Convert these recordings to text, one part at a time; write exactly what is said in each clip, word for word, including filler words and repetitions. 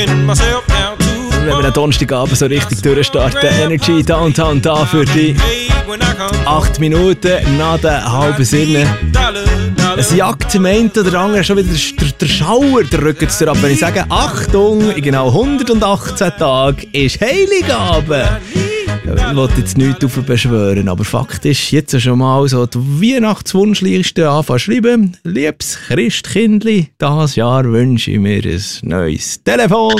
Wenn wir am Donnerstagabend so richtig durchstarten, Energy Downtown da für die acht Minuten nach der halben Sinne. Es jagt dem einen oder anderen schon wieder der, der Schauer der Rücken zu ab, wenn ich sage, Achtung, in genau hundertachtzehn Tagen ist Heiligabend. Ich will jetzt nichts beschwören, aber Fakt ist, jetzt schon mal so die Weihnachtswunschliste anfangen zu schreiben. Liebes Christkindli, dieses Jahr wünsche ich mir ein neues Telefon.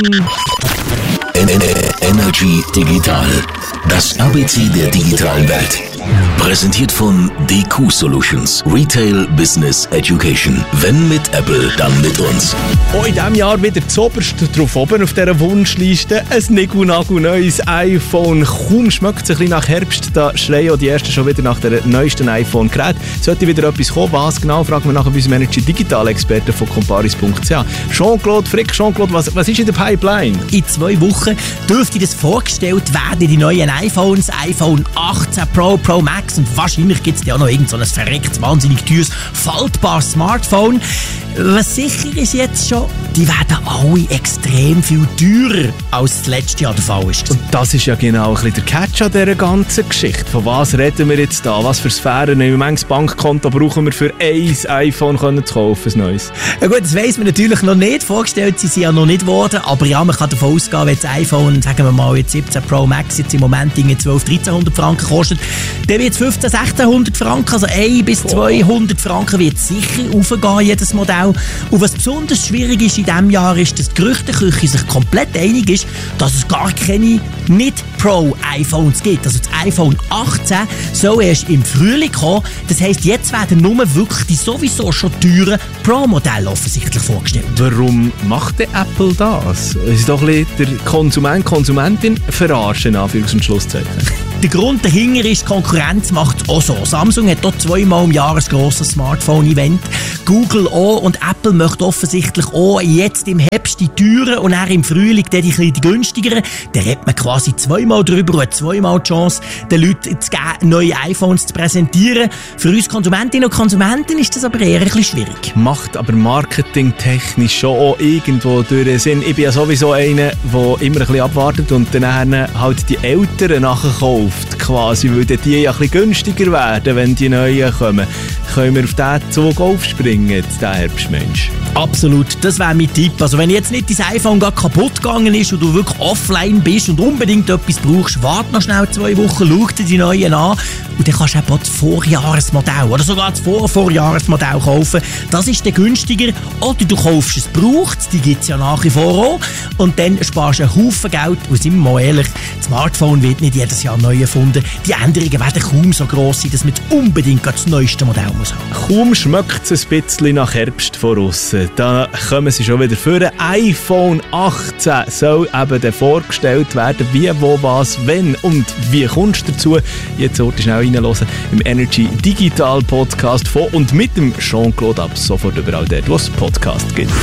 Energy Digital, das A B C der digitalen Welt. Präsentiert von D Q Solutions, Retail Business Education. Wenn mit Apple, dann mit uns. Auch in diesem Jahr wieder zuoberst drauf oben auf dieser Wunschliste ein Nigu-Nagu-neues iPhone. Kaum schmeckt es ein bisschen nach Herbst, da schreien auch die Ersten schon wieder nach der neuesten iPhone-Gerät. Sollte wieder etwas kommen, was genau, fragen wir nachher bei unserem Energy Digital-Experten von comparis punkt c h. Jean-Claude Frick, Jean-Claude, was, was ist in der Pipeline? In zwei Wochen dürfte das vorgestellt werden, die neuen iPhones, iPhone achtzehn Pro, Pro Max, und wahrscheinlich gibt es ja auch noch irgend so ein verrecktes, wahnsinnig teures, faltbares Smartphone. Was sicher ist jetzt schon, die werden alle extrem viel teurer, als das letzte Jahr der Fall ist. Und das ist ja genau ein bisschen der Catch an dieser ganzen Geschichte. Von was reden wir jetzt da? Was für Sphären? Wie manches Bankkonto brauchen wir für ein iPhone zu kaufen, ein neues? Ja gut, das weiss man natürlich noch nicht. Vorgestellt sie sind ja noch nicht worden. Aber ja, man kann davon ausgehen, wenn das iPhone, sagen wir mal, jetzt siebzehn Pro Max jetzt im Moment zwölf dreizehnhundert Franken kostet, dann wird es fünfzehn sechzehnhundert Franken, also ein bis zweihundert Franken wird sicher aufgehen, jedes Modell. Und was besonders schwierig ist in diesem Jahr, ist, dass die Gerüchteküche sich komplett einig ist, dass es gar keine Nicht-Pro-iPhones gibt. Also das iPhone achtzehn soll erst im Frühling kommen. Das heisst, jetzt werden nur wirklich die sowieso schon teuren Pro-Modelle offensichtlich vorgestellt. Warum macht denn Apple das? Es ist doch ein bisschen der Konsument, Konsumentin verarschen, Anführungs- und Schlusszeichen. Der Grund dahinter ist, die Konkurrenz macht auch so. Samsung hat hier zweimal im Jahr ein grosses Smartphone-Event. Google auch, und Apple möchte offensichtlich auch jetzt im Herbst die teuren und dann im Frühling die, die, die günstigeren. Da redet man quasi zweimal drüber und hat zweimal die Chance, den Leuten zu geben, neue iPhones zu präsentieren. Für uns Konsumentinnen und Konsumenten ist das aber eher ein bisschen schwierig. Macht aber marketingtechnisch schon auch irgendwo durch den Sinn. Ich bin ja sowieso einer, der immer ein bisschen abwartet und dann halt die Älteren nachkauft. Quasi, weil die ja ein bisschen günstiger werden, wenn die neuen kommen. Können wir auf diesen Zug aufspringen, jetzt, der Herbstmensch? Absolut, das wäre mein Tipp. Also wenn jetzt nicht dein iPhone gar kaputt gegangen ist und du wirklich offline bist und unbedingt etwas brauchst, warte noch schnell zwei Wochen, schau dir die neuen an und dann kannst du eben das Vorjahresmodell oder sogar das Vor-Vorjahresmodell kaufen. Das ist dann günstiger. Oder du kaufst es gebraucht, die gibt es ja nach wie vor auch, und dann sparst du einen Haufen Geld. Und sind wir mal ehrlich, das Smartphone wird nicht jedes Jahr neu erfunden. Die Änderungen werden kaum so gross sein, dass man unbedingt das neueste Modell muss haben. Kaum schmeckt es ein bisschen nach Herbst von aussen. Da kommen sie schon wieder vor. Ein iPhone achtzehn soll eben dann vorgestellt werden, wie, wo, was, wenn und wie kommst du dazu. Jetzt sollte ich schnell reinhören im Energy Digital Podcast von und mit dem Jean-Claude ab sofort überall dort, wo es Podcast gibt.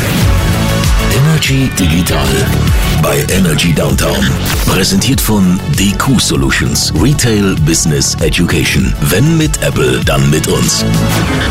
Energy Digital bei Energy Downtown. Präsentiert von D Q Solutions, Retail Business Education. Wenn mit Apple, dann mit uns.